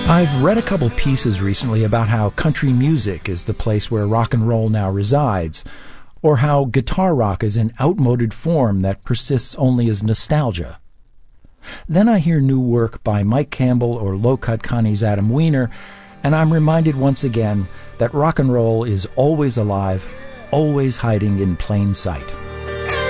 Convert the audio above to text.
I've read a couple pieces recently about how country music is the place where rock and roll now resides, or how guitar rock is an outmoded form that persists only as nostalgia. Then I hear new work by Mike Campbell or Low Cut Connie's Adam Weiner, and I'm reminded once again that rock and roll is always alive, always hiding in plain sight.